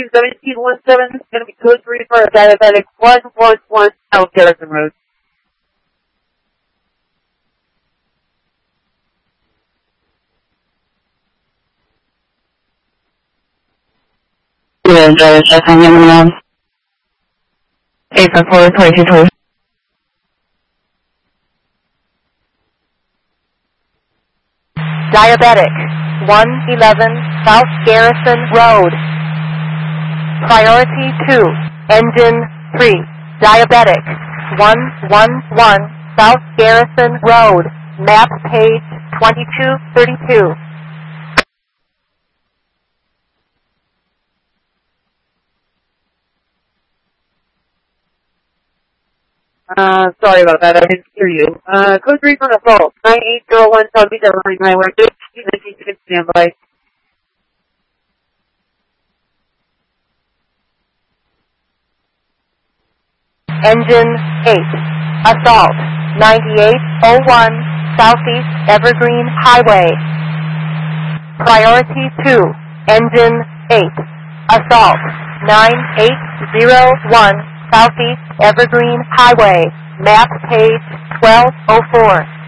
1717, it's going to be code 3 for diabetic 111 South Garrison Road. Diabetic 111 South Garrison Road. Priority 2, engine 3. Diabetic 111 South Garrison Road. Map page 2232. Sorry about that, I didn't hear you. Code 3 for an assault, 9801 Southeast Evergreen Highway, 19 standby. Engine 8, assault, 9801 Southeast Evergreen Highway. Priority 2, engine 8, assault, 9801 Southeast Evergreen Highway, map page 1204.